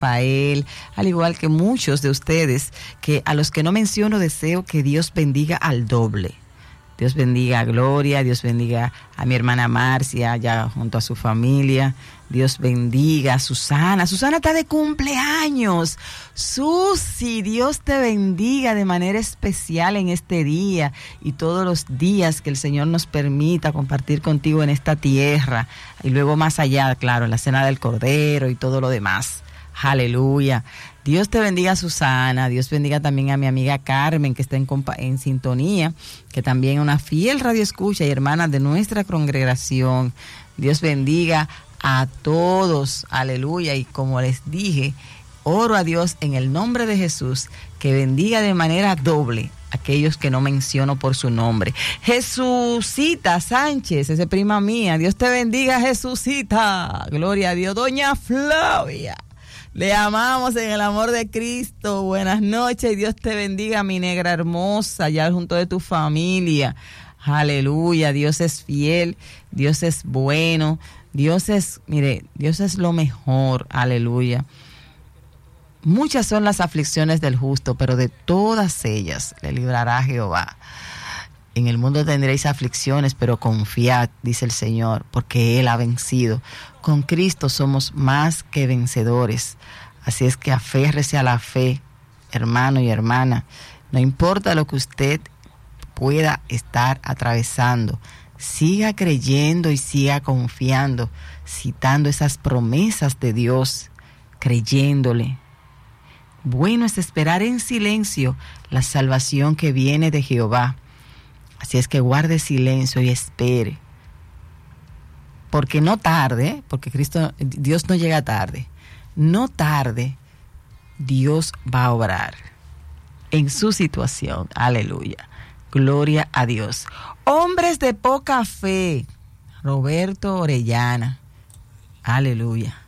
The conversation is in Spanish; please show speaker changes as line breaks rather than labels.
Rafael, al igual que muchos de ustedes, que a los que no menciono deseo que Dios bendiga al doble. Dios bendiga a Gloria, Dios bendiga a mi hermana Marcia, ya junto a su familia. Dios bendiga a Susana. Susana está de cumpleaños. Susi, Dios te bendiga de manera especial en este día y todos los días que el Señor nos permita compartir contigo en esta tierra. Y luego más allá, claro, en la cena del Cordero y todo lo demás. Aleluya. Dios te bendiga, Susana. Dios bendiga también a mi amiga Carmen, que está en sintonía, que también es una fiel radioescucha y hermana de nuestra congregación. Dios bendiga a todos. Aleluya. Y como les dije, oro a Dios en el nombre de Jesús, que bendiga de manera doble a aquellos que no menciono por su nombre. Jesucita Sánchez, esa es prima mía. Dios te bendiga, Jesucita. Gloria a Dios. Doña Flavia, le amamos en el amor de Cristo. Buenas noches y Dios te bendiga, mi negra hermosa, ya junto de tu familia. Aleluya, Dios es fiel, Dios es bueno, Dios es lo mejor. Aleluya. Muchas son las aflicciones del justo, pero de todas ellas le librará Jehová. En el mundo tendréis aflicciones, pero confiad, dice el Señor, porque Él ha vencido. Con Cristo somos más que vencedores. Así es que aférrese a la fe, hermano y hermana. No importa lo que usted pueda estar atravesando, siga creyendo y siga confiando, citando esas promesas de Dios, creyéndole. Bueno es esperar en silencio la salvación que viene de Jehová. Así es que guarde silencio y espere. Porque no tarde, porque Dios no llega tarde. No tarde, Dios va a obrar en su situación. Aleluya. Gloria a Dios. Hombres de poca fe. Roberto Orellana. Aleluya.